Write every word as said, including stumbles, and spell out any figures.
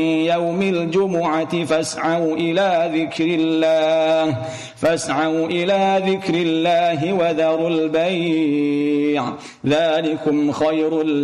يوم الجمعة فاسعوا إلى ذكر الله فاسعوا إلى ذكر الله وذروا البيع ذلكم خير